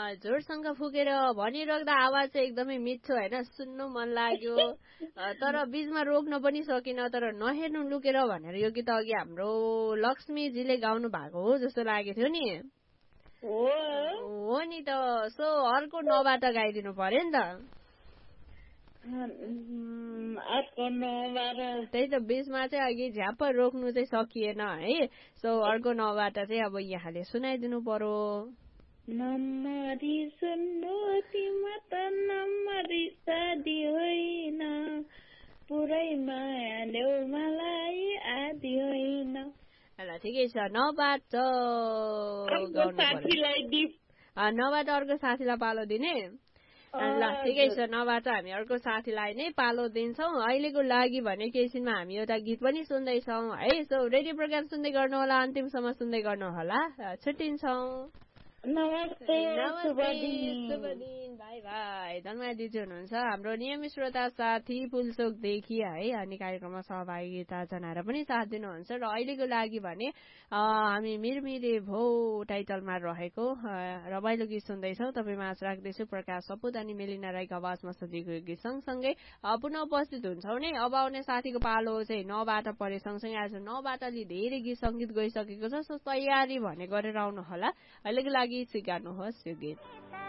जोडसँग फुकेर भनिराख्दा आवाज चाहिँ एकदमै मिठो होइन, सुन्नु मन लाग्यो। तर बीचमा रोक्न पनि सकिन, तर नहेर्नु लुकेर भनेर यो गीत अघि हाम्रो लक्ष्मीजीले गाउनु भएको हो जस्तो लागेको थियो नि। हो नि त। सो अर्को नबाट गाइदिनु पर्यो नि त। त्यही त, बीचमा चाहिँ अघि झ्याप्प रोक्नु चाहिँ सकिएन है। सो अर्को नबाट चाहिँ अब यहाँले सुनाइदिनु पर्यो। नम्बरी सुन्नु तिमी त नम्बरी सादी होइन, पुरै माया देऊ मलाई आदि होइन। ल ठिकै छ, नबाट नबाट अर्को साथीलाई पालो दिने। ल ठिकै छ, नबाट हामी अर्को साथीलाई नै पालो दिन्छौँ। अहिलेको लागि भने केसिनमा हामी एउटा गीत पनि सुन्दैछौँ है। सो रेडियो प्रोग्राम सुन्दै गर्नु होला, अन्तिमसम्म सुन्दै गर्नु होला। छुट्टिन्छौँ। नमस्ते, शुभ दिन, बाई बाई। धन्यवाद दिदी हुनुहुन्छ हाम्रो नियमित श्रोता साथी पुलचोकदेखि है, अनि कार्यक्रममा सहभागिता जनाएर पनि साथ दिनुहुन्छ। र अहिलेको लागि भने हामी मिरमिरे भो टाइटलमा रहेको रमाइलो गीत सुन्दैछौँ। तपाईँमा आज राख्दैछु प्रकाश सपुत अनि मेलिना राईको आवाजमा सजिएको गीत सँगसँगै पुनः उपस्थित हुन्छौँ नै। अब आउने साथीको पालो चाहिँ नबाट परे, सँगसँगै आज नबाट अलि धेरै गीत सङ्गीत गइसकेको छ। सो तयारी भने गरेर आउनु होला। अहिलेको लागि स्वीकार्नुहोस् यो गीत।